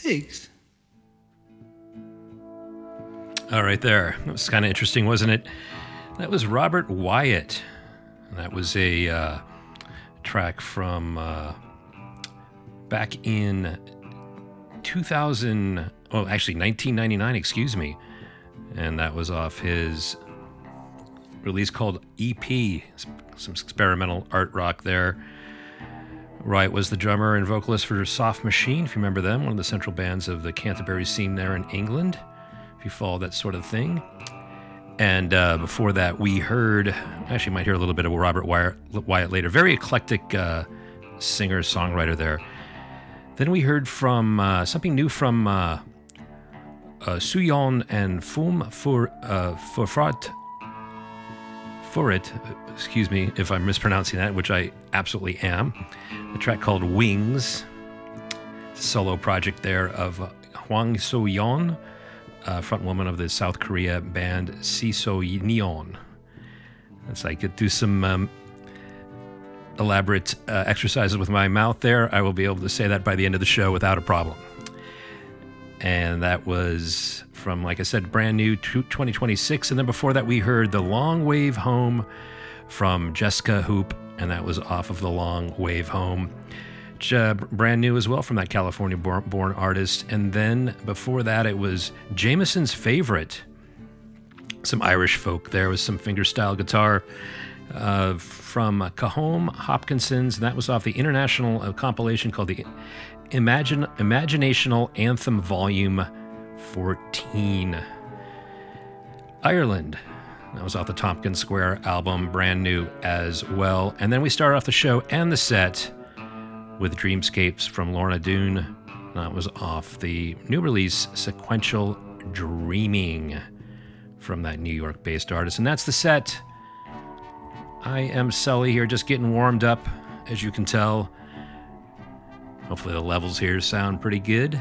6. All right, there. That was kind of interesting, wasn't it? That was Robert Wyatt. That was a track from back in 1999, excuse me. And that was off his release called EP, some experimental art rock there. Wyatt was the drummer and vocalist for Soft Machine, if you remember them, one of the central bands of the Canterbury scene there in England, if you follow that sort of thing. And before that, we heard, actually might hear a little bit of Robert Wyatt later, very eclectic singer-songwriter there. Then we heard from something new from Suyon and Fum for it, excuse me if I'm mispronouncing that, which I absolutely am. A track called Wings, solo project there of Hwang So-yeon, front woman of the South Korea band Siso Neon. As I could do some elaborate exercises with my mouth there, I will be able to say that by the end of the show without a problem. And that was from, like I said, brand new 2026. And then before that, we heard The Long Wave Home from Jessica Hoop, and that was off of The Long Wave Home. Brand new as well from that California-born artist. And then before that, it was Jameson's Favorite, some Irish folk there with some fingerstyle guitar from Cahoom Hopkinson's, and that was off the international compilation called the Imaginational Anthem Volume 14. Ireland, that was off the Tompkins Square album, brand new as well. And then we started off the show and the set with Dreamscapes from Lorna Doone. That was off the new release Sequential Dreaming from that New York-based artist. And that's the set. I am Sully here, just getting warmed up, as you can tell. Hopefully the levels here sound pretty good.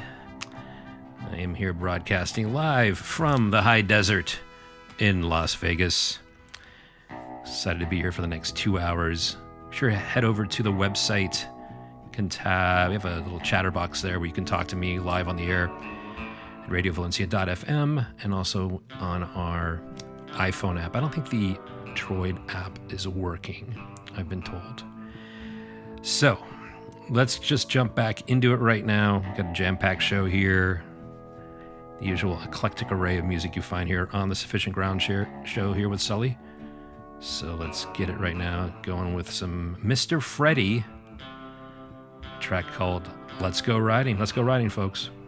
I am here broadcasting live from the high desert in Las Vegas. Excited to be here for the next 2 hours. Be sure to head over to the website. We have a little chatter box there where you can talk to me live on the air at radiovalencia.fm and also on our iPhone app. I don't think the Droid app is working, I've been told. So let's just jump back into it right now. We've got a jam-packed show here. The usual eclectic array of music you find here on the Sufficient Ground show here with Sully. So let's get it right now, going with some Mr. Freddie, a track called Let's Go Riding. Let's go riding, folks.